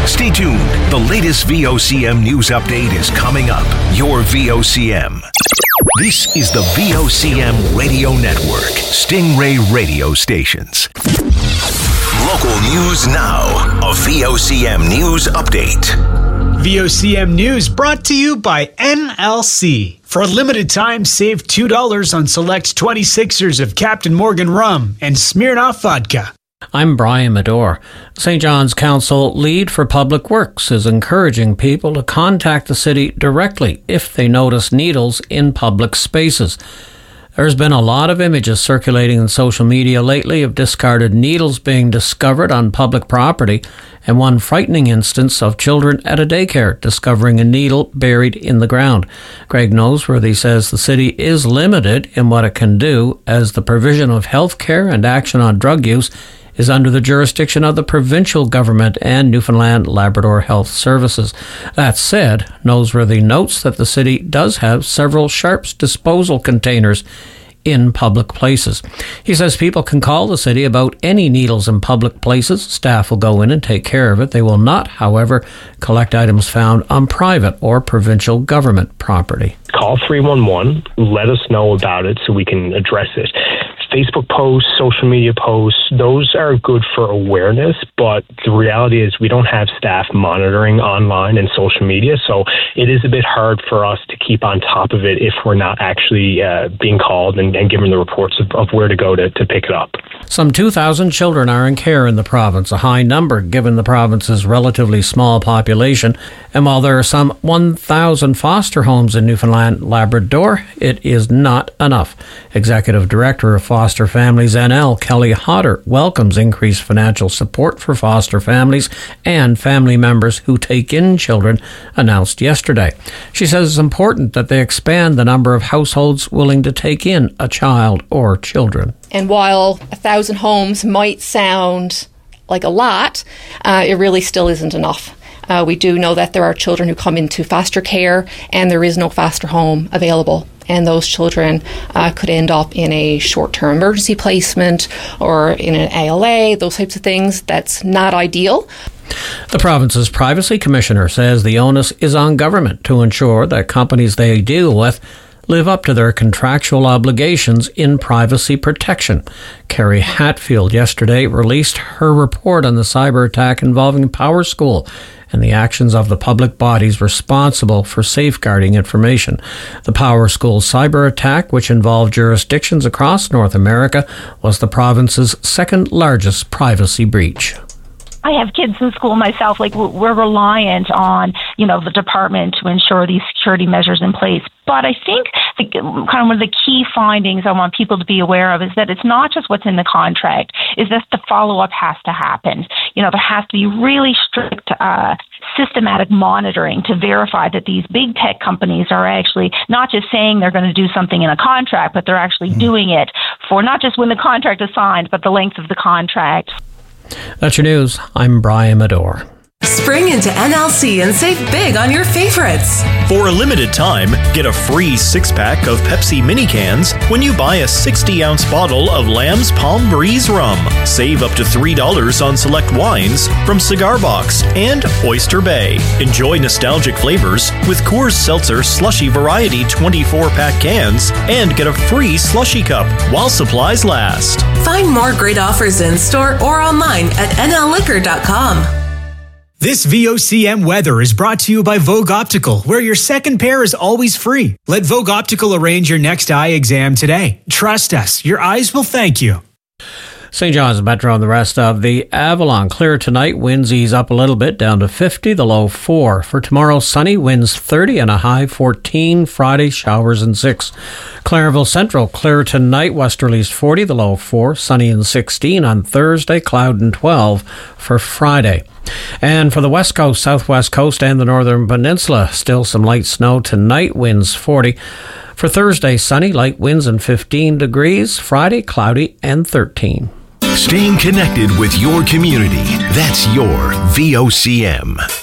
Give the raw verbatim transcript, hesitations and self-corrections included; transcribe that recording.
Stay tuned. The latest V O C M news update is coming up. Your V O C M. This is the V O C M Radio Network, Stingray Radio Stations. Local news now. A V O C M news update. V O C M News brought to you by N L C. For a limited time, save two dollars on select twenty-sixers of Captain Morgan rum and Smirnoff vodka. I'm Brian Medore. Saint John's Council Lead for Public Works is encouraging people to contact the city directly if they notice needles in public spaces. There's been a lot of images circulating in social media lately of discarded needles being discovered on public property, and one frightening instance of children at a daycare discovering a needle buried in the ground. Greg Noseworthy says the city is limited in what it can do, as the provision of health care and action on drug use is under the jurisdiction of the provincial government and Newfoundland Labrador Health Services. That said, Noseworthy notes that the city does have several sharps disposal containers in public places. He says people can call the city about any needles in public places. Staff will go in and take care of it. They will not, however, collect items found on private or provincial government property. Call three one one, let us know about it so we can address it. Facebook posts, social media posts, those are good for awareness, but the reality is we don't have staff monitoring online and social media, so it is a bit hard for us to keep on top of it if we're not actually uh, being called and, and given the reports of, of where to go to, to pick it up. Some two thousand children are in care in the province, a high number given the province's relatively small population. And while there are some one thousand foster homes in Newfoundland Labrador, it is not enough. Executive Director of Foster Families N L, Kelly Hodder, welcomes increased financial support for foster families and family members who take in children, announced yesterday. She says it's important that they expand the number of households willing to take in a child or children. And while a thousand homes might sound like a lot, uh, it really still isn't enough. Uh, we do know that there are children who come into foster care and there is no foster home available. And those children uh, could end up in a short-term emergency placement or in an A L A, those types of things. That's not ideal. The province's Privacy Commissioner says the onus is on government to ensure that companies they deal with live up to their contractual obligations in privacy protection. Carrie Hatfield yesterday released her report on the cyber attack involving Power School and the actions of the public bodies responsible for safeguarding information. The Power School cyber attack, which involved jurisdictions across North America, was the province's second largest privacy breach. I have kids in school myself. Like, we're reliant on, you know, the department to ensure these security measures in place. But I think the, kind of one of the key findings I want people to be aware of is that it's not just what's in the contract, is that the follow-up has to happen. You know, there has to be really strict, uh, systematic monitoring to verify that these big tech companies are actually not just saying they're going to do something in a contract, but they're actually mm. doing it for not just when the contract is signed, but the length of the contract. That's your news. I'm Brian Medore. Spring into N L C and save big on your favorites. For a limited time, get a free six-pack of Pepsi mini cans when you buy a sixty-ounce bottle of Lamb's Palm Breeze rum. Save up to three dollars on select wines from Cigar Box and Oyster Bay. Enjoy nostalgic flavors with Coors Seltzer Slushy Variety twenty-four pack cans and get a free slushy cup while supplies last. Find more great offers in store or online at N L liquor dot com. This V O C M weather is brought to you by Vogue Optical, where your second pair is always free. Let Vogue Optical arrange your next eye exam today. Trust us, your eyes will thank you. Saint John's Metro and the rest of the Avalon. Clear tonight, winds ease up a little bit, down to fifty, the low four. For tomorrow, sunny, winds thirty and a high fourteen. Friday, showers and six. Clairville Central, clear tonight, westerlies forty, the low four. Sunny and sixteen on Thursday, cloud and twelve for Friday. And for the west coast, southwest coast, and the northern peninsula, still some light snow tonight, winds forty. For Thursday, sunny, light winds and fifteen degrees. Friday, cloudy and thirteen. Staying connected with your community. That's your V O C M.